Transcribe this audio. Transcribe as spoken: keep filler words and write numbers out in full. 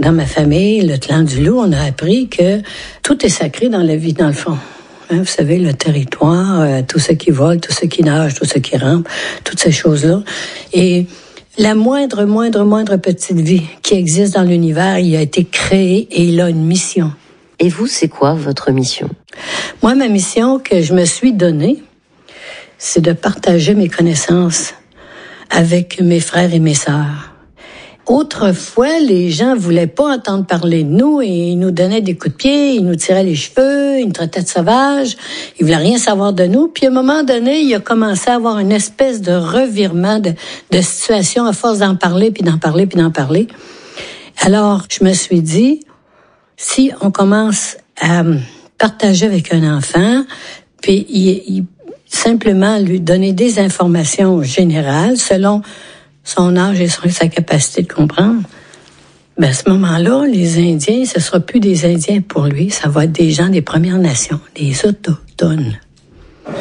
Dans ma famille, le clan du Loup, on a appris que tout est sacré dans la vie, dans le fond. Hein, vous savez, le territoire, euh, tout ce qui vole, tout ce qui nage, tout ce qui rampe, toutes ces choses-là. Et la moindre, moindre, moindre petite vie qui existe dans l'univers, il a été créé et il a une mission. Et vous, c'est quoi votre mission? Moi, ma mission que je me suis donnée, c'est de partager mes connaissances avec mes frères et mes sœurs. Autrefois, les gens voulaient pas entendre parler de nous et ils nous donnaient des coups de pied, ils nous tiraient les cheveux, ils nous traitaient de sauvages, ils voulaient rien savoir de nous. Puis à un moment donné, il a commencé à avoir une espèce de revirement de, de situation à force d'en parler, puis d'en parler, puis d'en parler. Alors, je me suis dit, si on commence à partager avec un enfant, puis il, il, simplement lui donner des informations générales selon son âge et sa capacité de comprendre, ben à ce moment-là, les Indiens, ce sera plus des Indiens pour lui, ça va être des gens des Premières Nations, des Autochtones.